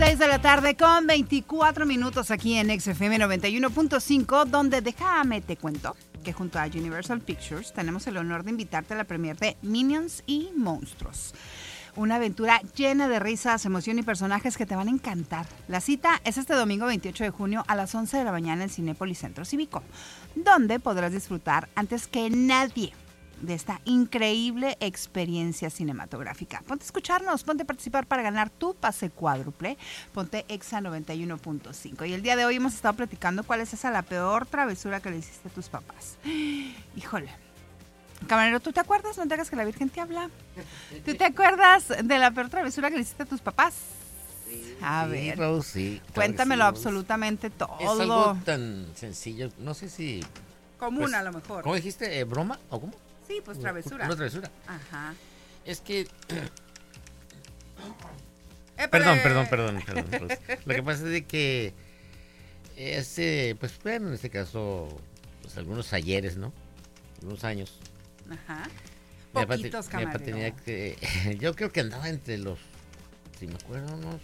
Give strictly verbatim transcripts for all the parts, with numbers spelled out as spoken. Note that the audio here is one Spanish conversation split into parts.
seis de la tarde con veinticuatro minutos aquí en X F M noventa y uno punto cinco, donde déjame te cuento que junto a Universal Pictures tenemos el honor de invitarte a la premiere de Minions y Monstruos. Una aventura llena de risas, emoción y personajes que te van a encantar. La cita es este domingo veintiocho de junio a las once de la mañana en Cinépolis Centro Cívico, donde podrás disfrutar antes que nadie de esta increíble experiencia cinematográfica. Ponte a escucharnos, ponte a participar para ganar tu pase cuádruple, ponte Exa noventa y uno punto cinco. Y el día de hoy hemos estado platicando cuál es esa la peor travesura que le hiciste a tus papás. Híjole. Camarero, ¿tú te acuerdas? No te hagas que la Virgen te habla. ¿Tú te acuerdas de la peor travesura que le hiciste a tus papás? Sí, a sí, ver, Raúl, sí, claro cuéntamelo sí, absolutamente todo. Es algo tan sencillo, no sé si... Común pues, a lo mejor. ¿Cómo dijiste? Eh, ¿Broma? ¿O cómo? Sí, pues travesura. Una travesura. Ajá. Es que... ¡Épale! Perdón, perdón, perdón, perdón. Pues, lo que pasa es de que... Ese, pues bueno, en este caso, pues algunos ayeres, ¿no? Algunos años. Ajá. Mi papá Poquitos, te- mi papá camarero. tenía que... Yo creo que andaba entre los... Si me acuerdo, unos...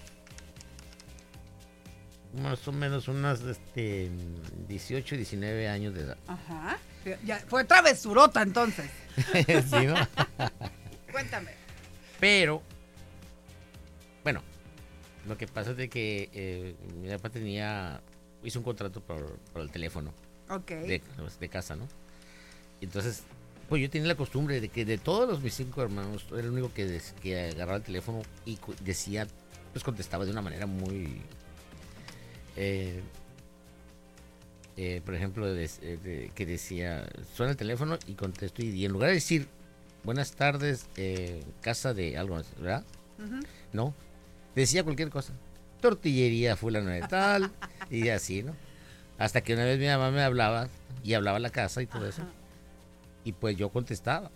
Más o menos unas este, dieciocho, diecinueve años de edad. Ajá. Ya, fue travesurota entonces. Sí, ¿no? Cuéntame. Pero, bueno, lo que pasa es de que eh, mi papá tenía, hizo un contrato por, por el teléfono Ok. de, de casa, ¿no? Y entonces, pues yo tenía la costumbre de que de todos los mis cinco hermanos, era el único que, des- que agarraba el teléfono y cu- decía, pues contestaba de una manera muy... Eh, eh, por ejemplo, de- de- que decía, suena el teléfono y contesto, y, y en lugar de decir, buenas tardes, eh, casa de algo, ¿verdad? Ujú. No, decía cualquier cosa. Tortillería fulano de tal, y así, ¿no? Hasta que una vez mi mamá me hablaba, y hablaba a la casa y todo eso, y pues yo contestaba.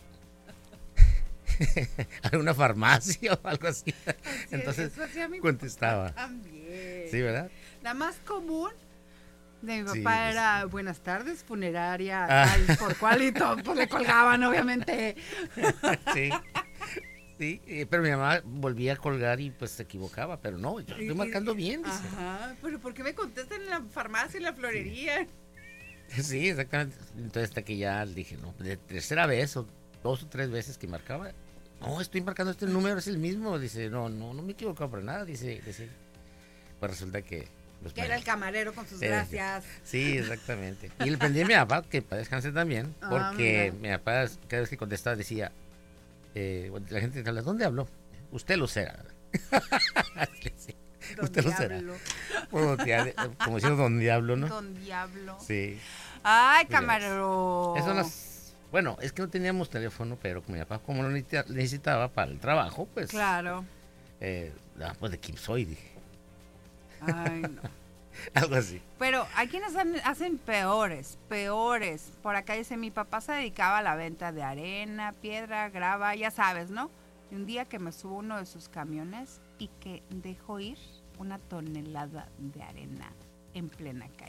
¿Alguna farmacia o algo así? Entonces Eso hacía mi contestaba. papá también. Sí, ¿verdad? La más común de mi papá Sí, pues, era buenas tardes, funeraria, Ah. tal por cual, y todo, pues le colgaban, obviamente. Sí. Sí, eh, pero mi mamá volvía a colgar y pues se equivocaba, pero no, yo estoy marcando bien, dice. Ajá, pero ¿por qué me contestan en la farmacia, en la florería? Sí, exactamente. Entonces hasta que ya le dije, no, de tercera vez o dos o tres veces que marcaba, no, estoy marcando este número, es el mismo. Dice, no, no, no me he equivocado para nada, dice, dice. Pues resulta que... pues, Que era el camarero con sus Sí, gracias. Sí, exactamente. Y le prendí a mi papá, que para descansar también, Ah, porque mira. mi papá cada vez que contestaba decía, eh, la gente te habla, ¿dónde habló? Usted lo será. Sí, Don usted lo será. Diablo. Como, dia- como diciendo Don Diablo, ¿no? Don Diablo. Sí. Ay, Pues ya ves. camarero. Eso nos... Bueno, es que no teníamos teléfono, pero como mi papá como lo necesita- necesitaba para el trabajo, pues... Claro. Eh, ah, pues de quién soy, dije. Ay, no. Algo así. Pero hay quienes han- hacen peores, peores. Por acá dice, mi papá se dedicaba a la venta de arena, piedra, grava, ya sabes, ¿no? Y un día que me subo a uno de sus camiones y que dejó ir una tonelada de arena en plena calle.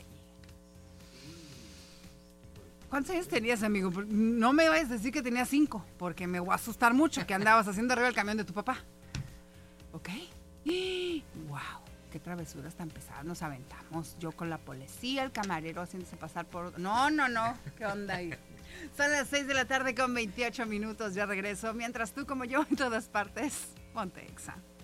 ¿Cuántos años tenías, amigo? No me vayas a decir que tenías cinco, porque me voy a asustar mucho que andabas haciendo arriba el camión de tu papá. ¿Ok? ¡Wow! Qué travesuras tan pesadas nos aventamos. Yo con la policía, el camarero haciéndose pasar por... No, no, no. ¿Qué onda ahí? Son las seis de la tarde con veintiocho minutos. Ya regreso. Mientras tú como yo en todas partes, ponte Exa.